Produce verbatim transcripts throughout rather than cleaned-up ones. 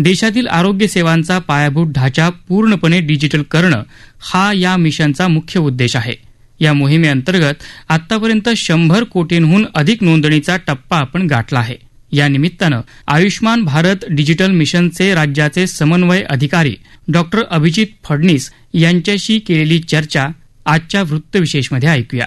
देशातील आरोग्य सेवांचा पायाभूत ढाचा पूर्णपणे डिजिटल करणं हा या मिशनचा मुख्य उद्देश आहे. या मोहिमेअंतर्गत आतापर्यंत शंभर कोटींहून अधिक नोंदणीचा टप्पा आपण गाठला आहे. या निमित्तानं आयुष्मान भारत डिजिटल मिशनचे राज्याचे समन्वय अधिकारी डॉक्टर अभिजित फडणीस यांच्याशी केलेली चर्चा आजच्या वृत्तविशेषमध्ये ऐकूया.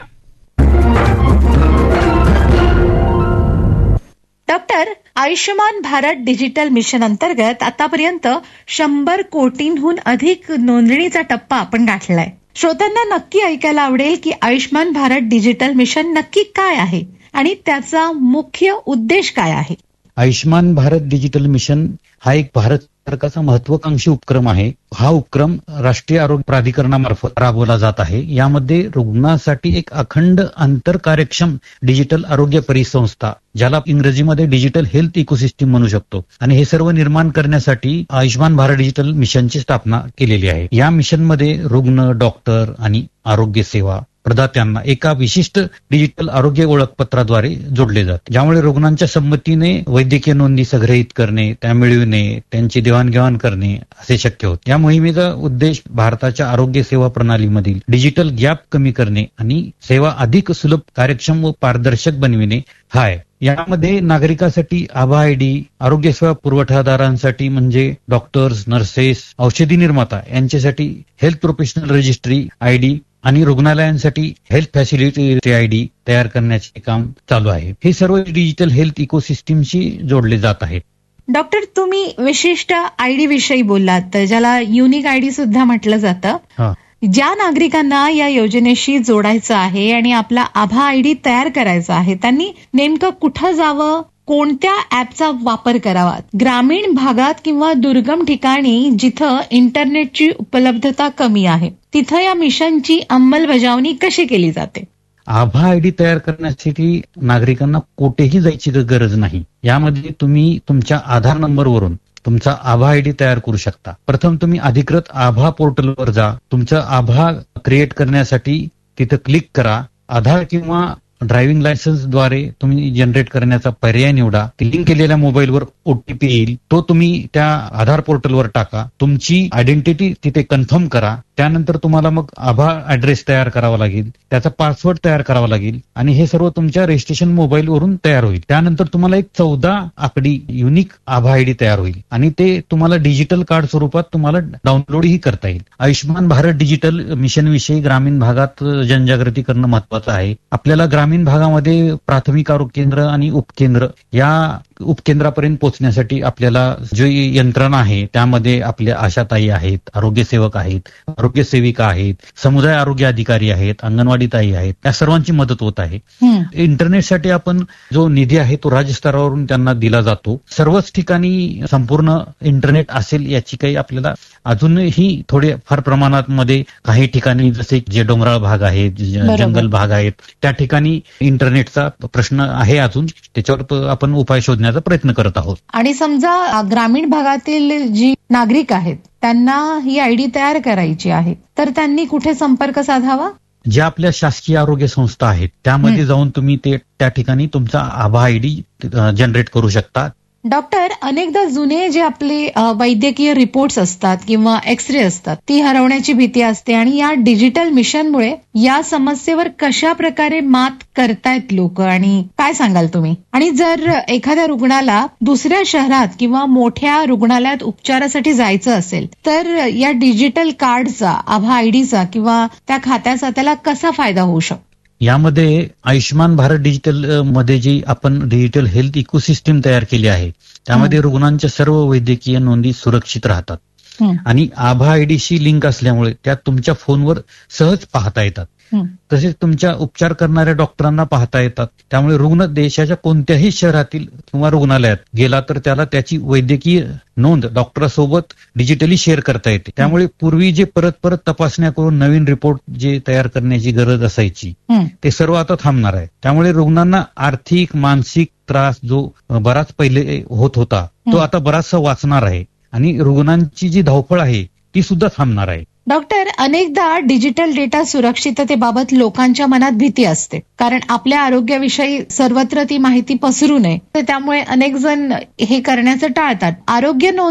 Doctor, Ayushman Bharat digital mission अंतर्गत आतापर्यंत शंभर कोटींहून अधिक नोंदणीचा टप्पा आपण गाठलाय. श्रोत्यांना नक्की ऐकायला आवडेल की आयुष्मान भारत डिजिटल मिशन नक्की काय आहे आणि त्याचा मुख्य उद्देश काय आहे. आयुष्मान भारत डिजिटल मिशन हा एक भारत सरकारचा महत्वाकांक्षी उपक्रम आहे. हा उपक्रम राष्ट्रीय आरोग्य प्राधिकरणामार्फत राबवला जात आहे. यामध्ये रुग्णासाठी एक अखंड आंतर कार्यक्षम डिजिटल आरोग्य परिसंस्था, ज्याला इंग्रजीमध्ये डिजिटल हेल्थ इकोसिस्टीम म्हणू शकतो, आणि हे सर्व निर्माण करण्यासाठी आयुष्मान भारत डिजिटल मिशनची स्थापना केलेली आहे. या मिशनमध्ये रुग्ण, डॉक्टर आणि आरोग्य सेवा प्रदात्यांना एका विशिष्ट डिजिटल आरोग्य ओळखपत्राद्वारे जोडले जाते, ज्यामुळे रुग्णांच्या संमतीने वैद्यकीय नोंदी संग्रहित करणे, त्या मिळविणे, त्यांची देवाणघेवाण करणे असे शक्य होते. या मोहिमेचा उद्देश भारताच्या आरोग्य सेवा प्रणालीमधील डिजिटल गॅप कमी करणे आणि सेवा अधिक सुलभ, कार्यक्षम व पारदर्शक बनविणे हा आहे. यामध्ये नागरिकांसाठी आभा आयडी, आरोग्य सेवा पुरवठादारांसाठी म्हणजे डॉक्टर्स, नर्सेस, औषधी निर्माता यांच्यासाठी हेल्थ प्रोफेशनल रजिस्ट्री आयडी आणि रुग्णालयांसाठी हेल्थ फॅसिलिटी आयडी तयार करण्याचे काम चालू आहे. हे सर्व डिजिटल हेल्थ इकोसिस्टीमशी जोडले जात आहेत. डॉक्टर, तुम्ही विशिष्ट आयडी विषयी बोललात, ज्याला युनिक आयडी सुद्धा म्हटलं जातं. ज्या नागरिकांना या योजनेशी जोडायचं आहे आणि आपला आभा आयडी तयार करायचा आहे, त्यांनी नेमकं कुठं जावं, कोणत्या ऍपचा वापर करावा? ग्रामीण भागात किंवा दुर्गम ठिकाणी जिथं इंटरनेटची उपलब्धता कमी आहे, तिथं या मिशनची अंमलबजावणी कशी केली जाते? आभा आयडी तयार करण्यासाठी नागरिकांना कुठेही जायची गरज नाही. यामध्ये तुम्ही तुमच्या आधार नंबरवरून तुमचा आभा आयडी तयार करू शकता. प्रथम तुम्ही अधिकृत आभा पोर्टलवर जा. तुमचं आभा क्रिएट करण्यासाठी तिथं क्लिक करा. आधार किंवा ड्रायव्हिंग लायसन्सद्वारे तुम्ही जनरेट करण्याचा पर्याय निवडा. लिंक केलेल्या मोबाईलवर ओटीपी येईल, तो तुम्ही त्या आधार पोर्टलवर टाका. तुमची आयडेंटिटी तिथे कन्फर्म करा. त्यानंतर तुम्हाला मग आभा ऍड्रेस तयार करावा लागेल, त्याचा पासवर्ड तयार करावा लागेल आणि हे सर्व तुमच्या रजिस्ट्रेशन मोबाईलवरून तयार होईल. त्यानंतर तुम्हाला एक चौदा आकडी युनिक आभा आयडी तयार होईल आणि ते तुम्हाला डिजिटल कार्ड स्वरूपात तुम्हाला डाउनलोडही करता येईल. आयुष्मान भारत डिजिटल मिशन विषयी ग्रामीण भागात जनजागृती करणं महत्वाचं आहे. आपल्याला ग्रामीण भागामध्ये प्राथमिक आरोग्य केंद्र आणि उपकेंद्र, या उपकेंद्रापर्यंत पोहोचण्यासाठी आपल्याला जी यंत्रणा आहे त्यामध्ये आपल्या आशाताई आहेत, आरोग्य सेवक आहेत, आरोग्य सेविका आहेत, समुदाय आरोग्य अधिकारी आहेत, अंगणवाडी ताई आहेत, या सर्वांची मदत होत आहे. इंटरनेटसाठी आपण जो निधी आहे तो राज्यस्तरावरून त्यांना दिला जातो. सर्वच ठिकाणी संपूर्ण इंटरनेट असेल याची काही आपल्याला अजूनही थोडे फार प्रमाणात मध्ये काही ठिकाणी, जसे जे डोंगराळ भाग आहेत, जंगल भाग आहेत, त्या ठिकाणी इंटरनेटचा प्रश्न आहे अजून. त्याच्यावर आपण उपाय शोधण्याचा प्रयत्न करत आहोत. आणि समजा ग्रामीण भागातील जी नागरिक आहेत त्यांना ही आयडी तयार करायची आहे, तर त्यांनी कुठे संपर्क साधावा? ज्या आपल्या शासकीय आरोग्य संस्था आहेत त्यामध्ये जाऊन तुम्ही ते त्या ठिकाणी तुमचा आभा आयडी जनरेट करू शकता. डॉक्टर, अनेकदा जुने जे आपले वैद्यकीय रिपोर्ट्स असतात किंवा एक्सरे असतात ती हरवण्याची भीती असते, आणि या डिजिटल मिशनमुळे या समस्येवर कशा प्रकारे मात करतायत लोक, आणि काय सांगाल तुम्ही? आणि जर एखाद्या रुग्णाला दुसऱ्या शहरात किंवा मोठ्या रुग्णालयात उपचारासाठी जायचं असेल तर या डिजिटल कार्डचा, आभा आयडीचा किंवा त्या खात्याचा त्याला कसा फायदा होऊ शकतो? यामध्ये आयुष्मान भारत डिजिटल मध्ये जी आपण डिजिटल हेल्थ इकोसिस्टीम तयार केली आहे त्यामध्ये रुग्णांच्या सर्व वैद्यकीय नोंदी सुरक्षित राहतात आणि आभा आयडीशी लिंक असल्यामुळे त्या तुमच्या फोनवर सहज पाहता येतात. तसेच तुमच्या उपचार करणाऱ्या डॉक्टरांना पाहता येतात. त्यामुळे रुग्ण देशाच्या कोणत्याही शहरातील किंवा रुग्णालयात गेला तर त्याला त्याची वैद्यकीय नोंद डॉक्टरांसोबत डिजिटली शेअर करता येते. त्यामुळे पूर्वी जे परत परत तपासण्या करून नवीन रिपोर्ट जे तयार करण्याची गरज असायची ते सर्व आता थांबणार आहे. त्यामुळे रुग्णांना आर्थिक, मानसिक त्रास जो बराच पहिले होत होता तो आता बराचसा वाचणार आहे आणि रुग्णांची जी धावपळ आहे ती सुद्धा थांबणार आहे. डॉक्टर, अनेकदा डिजिटल डेटा सुरक्षिततेबाबत लोकांच्या मनात भीती असते, कारण आपल्या आरोग्याविषयी सर्वत्र ती माहिती पसरू नये, त्यामुळे अनेक जण हे करण्याचं टाळतात. आरोग्य नोंद